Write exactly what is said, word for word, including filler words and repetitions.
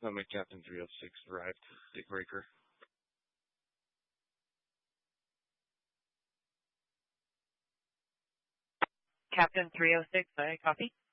Uh, my Captain three oh six arrived. Dick Breaker. Captain three oh six, I copy.